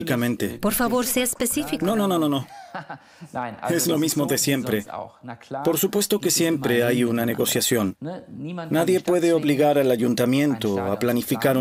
Únicamente. Por favor, sea específico. No. Es lo mismo de siempre. Por supuesto que siempre hay una negociación. Nadie puede obligar al ayuntamiento a planificar